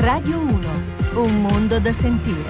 Radio 1, un mondo da sentire.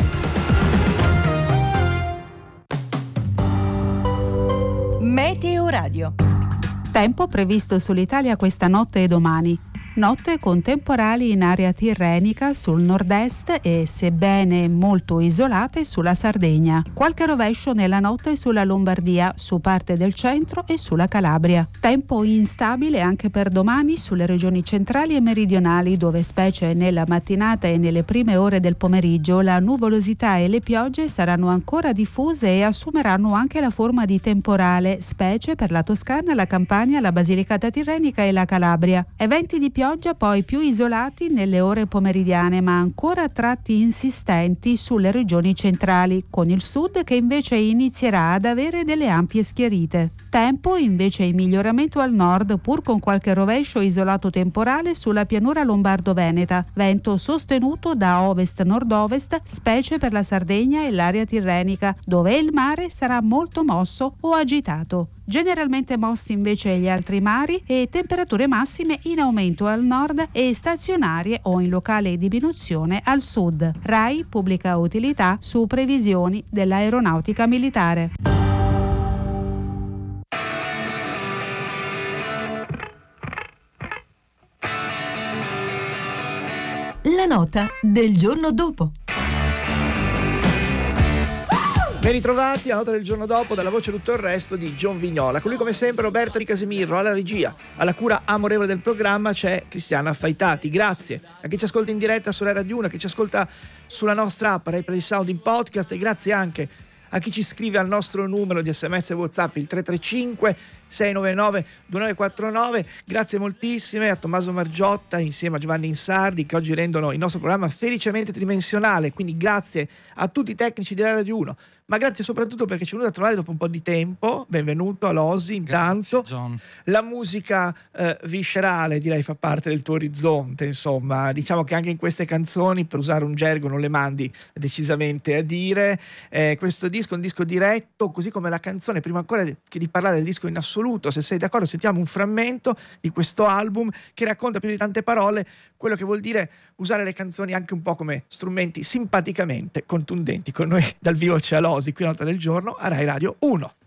Meteo Radio. Tempo previsto sull'Italia questa notte e domani. Notte con temporali in area tirrenica sul nord-est e, sebbene molto isolate, sulla Sardegna. Qualche rovescio nella notte sulla Lombardia, su parte del centro e sulla Calabria. Tempo instabile anche per domani sulle regioni centrali e meridionali, dove specie nella mattinata e nelle prime ore del pomeriggio la nuvolosità e le piogge saranno ancora diffuse e assumeranno anche la forma di temporale, specie per la Toscana, la Campania, la Basilicata tirrenica e la Calabria. Eventi di pioggia poi più isolati nelle ore pomeridiane, ma ancora a tratti insistenti sulle regioni centrali, con il sud che invece inizierà ad avere delle ampie schiarite. Tempo invece in miglioramento al nord, pur con qualche rovescio isolato temporale sulla pianura lombardo-veneta. Vento sostenuto da ovest-nord-ovest, specie per la Sardegna e l'area tirrenica, dove il mare sarà molto mosso o agitato. Generalmente mossi invece gli altri mari e temperature massime in aumento al nord e stazionarie o in locale diminuzione al sud. RAI pubblica utilità su previsioni dell'aeronautica militare. La nota del giorno dopo. Ben ritrovati, la nota del giorno dopo, dalla voce tutto il resto di John Vignola. Con lui come sempre Roberto Di Casimiro, alla regia, alla cura amorevole del programma c'è Cristiana Affaitati. Grazie a chi ci ascolta in diretta su Radio 1, a chi ci ascolta sulla nostra app Rai Play Sound in podcast, e grazie anche a chi ci scrive al nostro numero di SMS e WhatsApp, il 335 699 2949. Grazie moltissime a Tommaso Margiotta insieme a Giovanni Insardi, che oggi rendono il nostro programma felicemente tridimensionale, quindi grazie a tutti i tecnici di Radio 1, ma grazie soprattutto perché ci è venuto a trovare dopo un po' di tempo. Benvenuto a Losi, intanto. John. La musica viscerale, direi, fa parte del tuo orizzonte, insomma. Diciamo che anche in queste canzoni, per usare un gergo, non le mandi decisamente a dire. Questo disco è un disco diretto, così come la canzone. Prima ancora che di parlare del disco in assoluto, se sei d'accordo, sentiamo un frammento di questo album che racconta più di tante parole quello che vuol dire usare le canzoni anche un po' come strumenti simpaticamente contundenti. Con noi dal vivo c'è Alosi, qui a Nota del Giorno a Rai Radio 1.